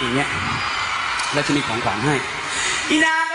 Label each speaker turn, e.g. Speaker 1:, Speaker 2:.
Speaker 1: อย่างเงี้ยแล้วจะมีของขวัญให้อีนาง